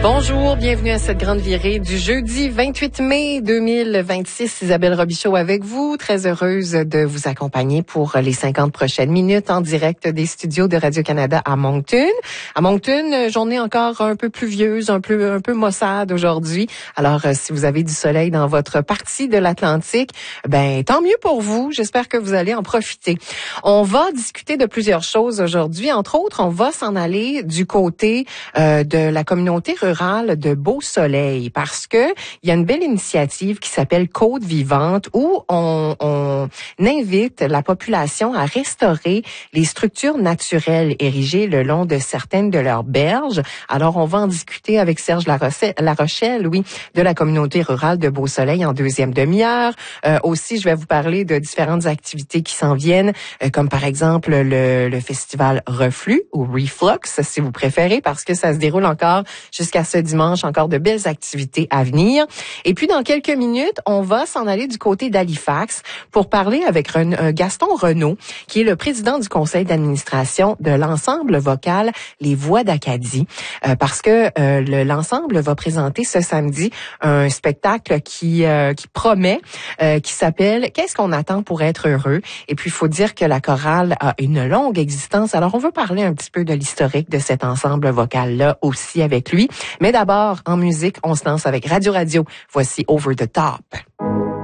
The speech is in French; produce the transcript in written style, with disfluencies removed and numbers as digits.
Bonjour, bienvenue à cette grande virée du jeudi 28 mai 2026. Isabelle Robichaud avec vous, très heureuse de vous accompagner pour les 50 prochaines minutes en direct des studios de Radio-Canada à Moncton. À Moncton, journée encore un peu pluvieuse, un peu maussade aujourd'hui. Alors, si vous avez du soleil dans votre partie de l'Atlantique, ben tant mieux pour vous. J'espère que vous allez en profiter. On va discuter de plusieurs choses aujourd'hui. Entre autres, on va s'en aller du côté de la communauté rurale de Beau-Soleil parce que il y a une belle initiative qui s'appelle Côte Vivante où on invite la population à restaurer les structures naturelles érigées le long de certaines de leurs berges. Alors, on va en discuter avec Serge Larochelle, oui, de la communauté rurale de Beau-Soleil en deuxième demi-heure. Aussi, je vais vous parler de différentes activités qui s'en viennent, comme par exemple le festival Reflux ou Reflux, si vous préférez, parce que ça se déroule encore jusqu'à ce dimanche, encore de belles activités à venir. Et puis, dans quelques minutes, on va s'en aller du côté d'Halifax pour parler avec Gaston Renaud, qui est le président du conseil d'administration de l'ensemble vocal Les Voix d'Acadie, parce que l'ensemble va présenter ce samedi un spectacle qui promet, qui s'appelle « Qu'est-ce qu'on attend pour être heureux ?» Et puis, il faut dire que la chorale a une longue existence. Alors, on veut parler un petit peu de l'historique de cet ensemble vocal-là aussi avec lui. Mais d'abord, en musique, on se lance avec Radio. Voici Over the Top.